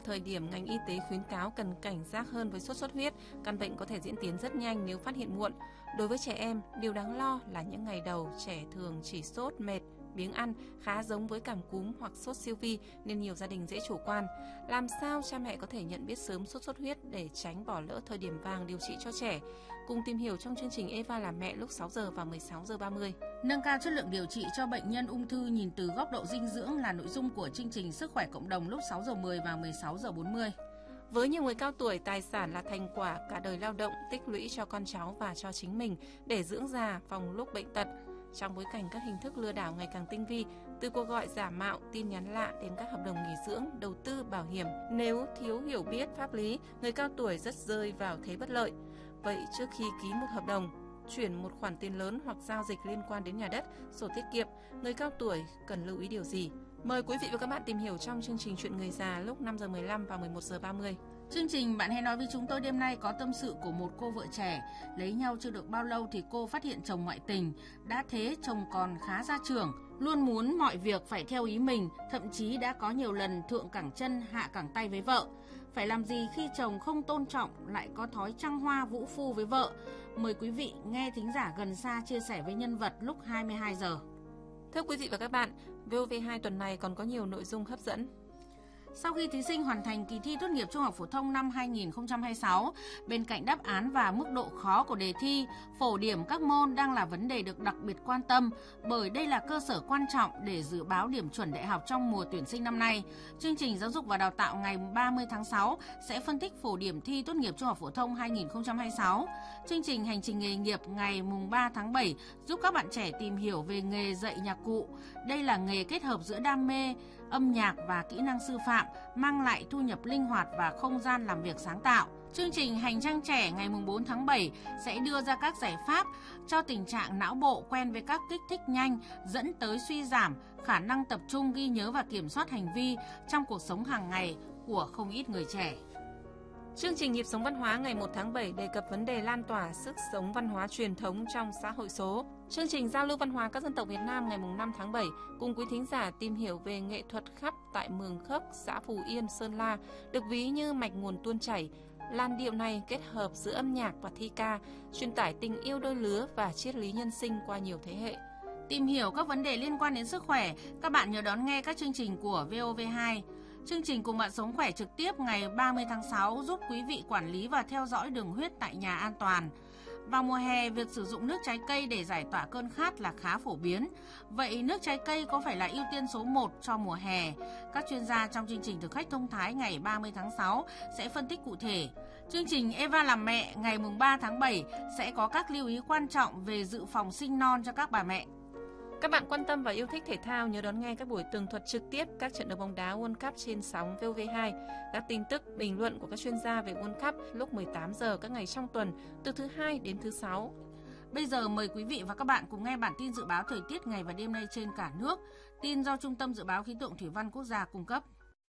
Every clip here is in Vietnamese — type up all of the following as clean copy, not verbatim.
thời điểm ngành y tế khuyến cáo cần cảnh giác hơn với sốt xuất huyết. Căn bệnh có thể diễn tiến rất nhanh nếu phát hiện muộn. Đối với trẻ em, điều đáng lo là những ngày đầu trẻ thường chỉ sốt, mệt, biếng ăn, khá giống với cảm cúm hoặc sốt siêu vi nên nhiều gia đình dễ chủ quan. Làm sao cha mẹ có thể nhận biết sớm sốt xuất huyết để tránh bỏ lỡ thời điểm vàng điều trị cho trẻ? Cùng tìm hiểu trong chương trình Eva là mẹ lúc 6 giờ và 16 giờ 30. Nâng cao chất lượng điều trị cho bệnh nhân ung thư nhìn từ góc độ dinh dưỡng là nội dung của chương trình Sức khỏe cộng đồng lúc 6 giờ 10 và 16 giờ 40. Với nhiều người cao tuổi, tài sản là thành quả cả đời lao động, tích lũy cho con cháu và cho chính mình để dưỡng già phòng lúc bệnh tật. Trong bối cảnh các hình thức lừa đảo ngày càng tinh vi, từ cuộc gọi giả mạo, tin nhắn lạ đến các hợp đồng nghỉ dưỡng, đầu tư, bảo hiểm, nếu thiếu hiểu biết pháp lý, người cao tuổi rất rơi vào thế bất lợi. Vậy trước khi ký một hợp đồng, chuyển một khoản tiền lớn hoặc giao dịch liên quan đến nhà đất, sổ tiết kiệm, người cao tuổi cần lưu ý điều gì? Mời quý vị và các bạn tìm hiểu trong chương trình Chuyện người già lúc 5 giờ 15 và 11 giờ 30. Chương trình Bạn hãy nói với chúng tôi đêm nay có tâm sự của một cô vợ trẻ. Lấy nhau chưa được bao lâu thì cô phát hiện chồng ngoại tình. Đã thế chồng còn khá gia trưởng, luôn muốn mọi việc phải theo ý mình, thậm chí đã có nhiều lần thượng cẳng chân hạ cẳng tay với vợ. Phải làm gì khi chồng không tôn trọng, lại có thói trăng hoa vũ phu với vợ? Mời quý vị nghe thính giả gần xa chia sẻ với nhân vật lúc 22 giờ. Thưa quý vị và các bạn, VOV2 tuần này còn có nhiều nội dung hấp dẫn. Sau khi thí sinh hoàn thành kỳ thi tốt nghiệp trung học phổ thông năm 2026, bên cạnh đáp án và mức độ khó của đề thi, phổ điểm các môn đang là vấn đề được đặc biệt quan tâm bởi đây là cơ sở quan trọng để dự báo điểm chuẩn đại học trong mùa tuyển sinh năm nay. Chương trình Giáo dục và Đào tạo ngày 30 tháng 6 sẽ phân tích phổ điểm thi tốt nghiệp trung học phổ thông 2026. Chương trình Hành trình nghề nghiệp ngày 3 tháng 7 giúp các bạn trẻ tìm hiểu về nghề dạy nhạc cụ. Đây là nghề kết hợp giữa đam mê, âm nhạc và kỹ năng sư phạm, mang lại thu nhập linh hoạt và không gian làm việc sáng tạo. Chương trình Hành trang trẻ ngày 4 tháng 7 sẽ đưa ra các giải pháp cho tình trạng não bộ quen với các kích thích nhanh dẫn tới suy giảm khả năng tập trung, ghi nhớ và kiểm soát hành vi trong cuộc sống hàng ngày của không ít người trẻ. Chương trình Nhịp sống văn hóa ngày 1 tháng 7 đề cập vấn đề lan tỏa sức sống văn hóa truyền thống trong xã hội số. Chương trình Giao lưu văn hóa các dân tộc Việt Nam ngày 5 tháng 7 cùng quý thính giả tìm hiểu về nghệ thuật khắp tại Mường Khấp, xã Phù Yên, Sơn La, được ví như mạch nguồn tuôn chảy. Làn điệu này kết hợp giữa âm nhạc và thi ca, truyền tải tình yêu đôi lứa và triết lý nhân sinh qua nhiều thế hệ. Tìm hiểu các vấn đề liên quan đến sức khỏe, các bạn nhớ đón nghe các chương trình của VOV2. Chương trình Cùng bạn sống khỏe trực tiếp ngày 30 tháng 6 giúp quý vị quản lý và theo dõi đường huyết tại nhà an toàn. Vào mùa hè, việc sử dụng nước trái cây để giải tỏa cơn khát là khá phổ biến. Vậy nước trái cây có phải là ưu tiên số 1 cho mùa hè? Các chuyên gia trong chương trình Thực khách thông thái ngày 30 tháng 6 sẽ phân tích cụ thể. Chương trình Eva làm mẹ ngày 3 tháng 7 sẽ có các lưu ý quan trọng về dự phòng sinh non cho các bà mẹ. Các bạn quan tâm và yêu thích thể thao nhớ đón nghe các buổi tường thuật trực tiếp các trận đấu bóng đá World Cup trên sóng VOV2, các tin tức, bình luận của các chuyên gia về World Cup lúc 18 giờ các ngày trong tuần từ thứ Hai đến thứ Sáu. Bây giờ mời quý vị và các bạn cùng nghe bản tin dự báo thời tiết ngày và đêm nay trên cả nước. Tin do Trung tâm Dự báo Khí tượng Thủy văn Quốc gia cung cấp.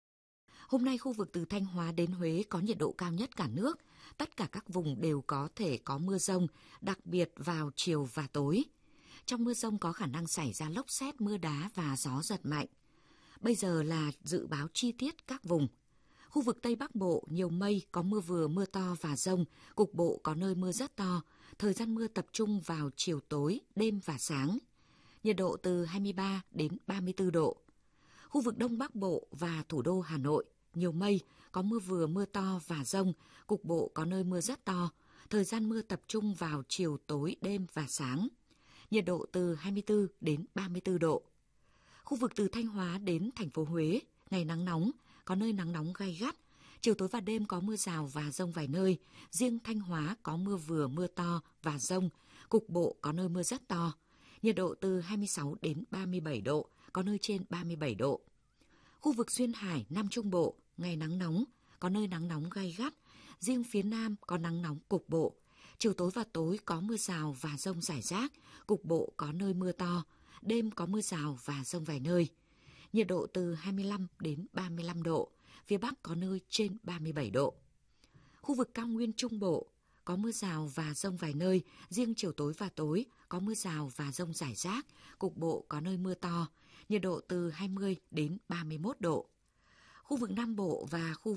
Hôm nay khu vực từ Thanh Hóa đến Huế có nhiệt độ cao nhất cả nước. Tất cả các vùng đều có thể có mưa dông, đặc biệt vào chiều và tối. Trong mưa dông có khả năng xảy ra lốc sét, mưa đá và gió giật mạnh. Bây giờ là dự báo chi tiết các vùng. Khu vực Tây Bắc Bộ nhiều mây, có mưa vừa mưa to và dông, cục bộ có nơi mưa rất to. Thời gian mưa tập trung vào chiều tối, đêm và sáng. Nhiệt độ từ 23 đến 34 độ. Khu vực Đông Bắc Bộ và thủ đô Hà Nội nhiều mây, có mưa vừa mưa to và dông, cục bộ có nơi mưa rất to. Thời gian mưa tập trung vào chiều tối, đêm và sáng. Nhiệt độ từ 24 đến 34 độ. Khu vực từ Thanh Hóa đến thành phố Huế, ngày nắng nóng, có nơi nắng nóng gay gắt. Chiều tối và đêm có mưa rào và dông vài nơi. Riêng Thanh Hóa có mưa vừa mưa to và dông, cục bộ có nơi mưa rất to. Nhiệt độ từ 26 đến 37 độ, có nơi trên 37 độ. Khu vực Duyên Hải, Nam Trung Bộ, ngày nắng nóng, có nơi nắng nóng gay gắt. Riêng phía Nam có nắng nóng cục bộ. Chiều tối và tối có mưa rào và dông rải rác, cục bộ có nơi mưa to, đêm có mưa rào và dông vài nơi. Nhiệt độ từ 25 đến 35 độ, phía Bắc có nơi trên 37 độ. Khu vực cao nguyên Trung Bộ có mưa rào và dông vài nơi, riêng chiều tối và tối có mưa rào và dông rải rác, cục bộ có nơi mưa to, nhiệt độ từ 20 đến 31 độ. Khu vực Nam Bộ và khu